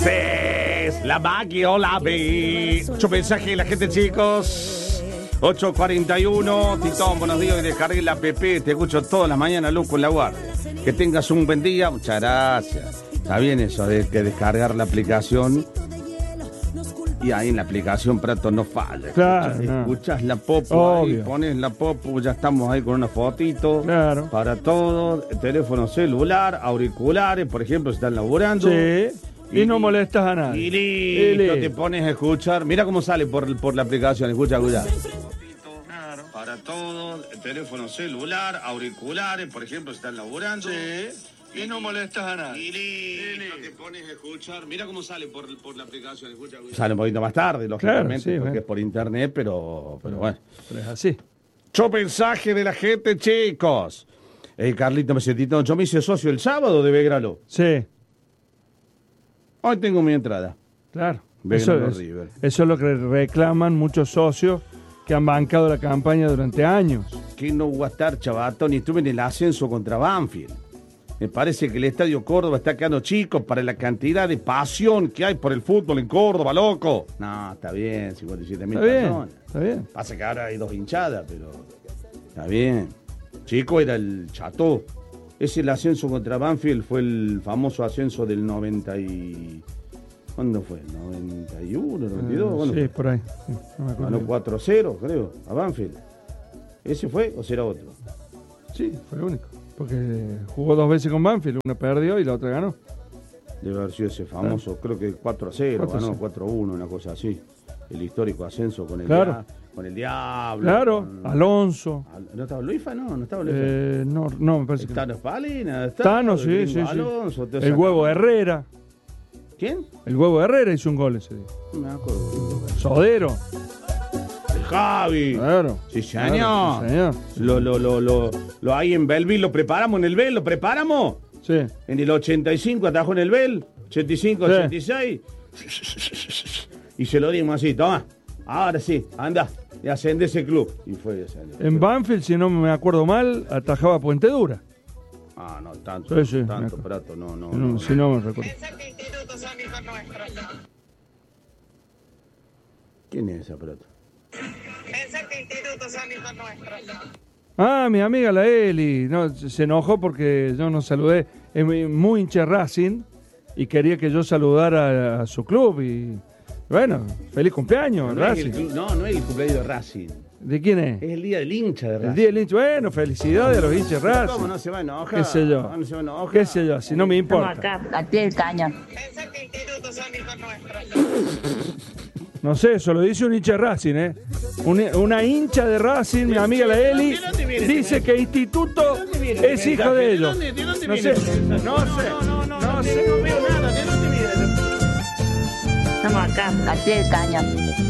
Es la magia o la B. Mucho mensaje de la gente, chicos. 8:41. Titón, buenos días. Y descargué la app. Te escucho todas las mañanas, Luco, en la guardia. Que tengas un buen día. Muchas gracias. Está bien eso de que descargar la aplicación. Y ahí en la aplicación Prato no falla. Claro, escuchas la popu, ahí pones la popu, ya estamos ahí con una fotito. Claro. Para todo, teléfono celular, auriculares, por ejemplo, si están laburando. Sí. Y no molestas a nadie. Y listo, te pones a escuchar. Mira cómo sale por la aplicación. Escucha. Para todo, teléfono celular, auriculares, por ejemplo, si están laburando. Sí. Y no molestas a nadie. Y listo, te pones a escuchar. Mira cómo sale por la aplicación. Escucha. Sale un poquito más tarde, lógicamente, claro, sí, porque es por internet, pero bueno. Pero es así. Yo mensaje de la gente, chicos. Carlito Mesetito, yo me hice socio el sábado de Belgrano. Sí. Hoy tengo mi entrada. Claro. Belgrano River. Eso es lo que reclaman muchos socios que han bancado la campaña durante años. Que no voy a estar, chavatón, y estuve en el ascenso contra Banfield. Me parece que el Estadio Córdoba está quedando chico para la cantidad de pasión que hay por el fútbol en Córdoba, loco. No, está bien, 57.000 personas. Está bien. Pasa que ahora hay 2 hinchadas, pero está bien. Chico era el Chateau. Ese el ascenso contra Banfield fue el famoso ascenso del 90 y... ¿Cuándo fue? ¿91, 92? ¿Cuándo sí, fue? por ahí. Sí, no me acuerdo. Ganó 4-0, creo, a Banfield. ¿Ese fue o será otro? Sí, fue el único. Porque jugó 2 veces con Banfield, una perdió y la otra ganó. Debe haber sido ese famoso, creo que 4-0, ganó 4-1, una cosa así. El histórico ascenso con el, con el Diablo. Claro, con... Alonso. ¿No estaba Luifa? No estaba Luifa. No, me parece que Tano Spalina. Tano, sí. Alonso, el Huevo Herrera. ¿Quién? El Huevo Herrera hizo un gol ese día. No me acuerdo. Sodero. El Javi. Claro. Sí, señor. Claro, sí, señor. Lo hay en Belleville, lo preparamos en el Bell, lo preparamos. Sí. En el 85 atajó en el Bell, 85, sí. 86. Y se lo dimos así, toma. Ahora sí, anda. Y ascende ese club. Y fue ese. En Banfield, si no me acuerdo mal, atajaba Puente Dura. Ah, no, tanto. Sí, tanto, Prato, no. Si no me recuerdo. ¿Quién es esa Prato? Pensé que institutos son hijos nuestros. Ah, mi amiga la Eli. No, se enojó porque yo no saludé. Es muy hincha Racing y quería que yo saludara a su club. Y bueno, feliz cumpleaños, no Racing. No es el cumpleaños de Racing. ¿De quién es? Es el día del hincha de Racing. El día del hincha. Bueno, felicidades a los hinchas Racing. ¿Cómo no se va a enojar? ¿Qué sé yo? No se va a enojar. ¿Qué sé yo? Si no me importa. Estamos acá, al pie del cañón. Pensé que institutos son hijos nuestros. No sé, eso lo dice un hincha de Racing, ¿eh? Una hincha de Racing, mi amiga la Eli, dice que Instituto es hijo de ellos. No sé. No veo nada. ¿De dónde viene? Estamos acá, al pie del cañón.